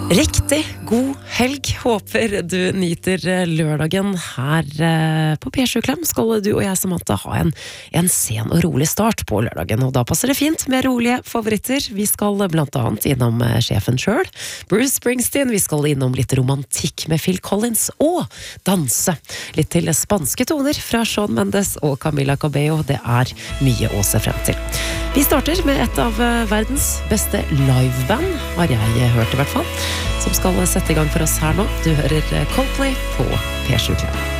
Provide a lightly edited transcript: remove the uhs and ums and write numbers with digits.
Riktig god helg. Håper du nyter lørdagen her på P7 Klem. Skal du og jeg, Samantha, ha en sen og rolig start på lørdagen, og da passer det fint med rolige favoritter. Vi skal blant annet innom sjefen selv, Bruce Springsteen. Vi skal innom litt romantikk med Phil Collins, og danse litt til spanske toner fra Shawn Mendes og Camila Cabello. Det er mye å se frem til. Vi starter med et av verdens beste liveband, har jeg hørt i hvert fall, som skal sette i gang for oss her nå. Du hører Coldplay på P7 Klem.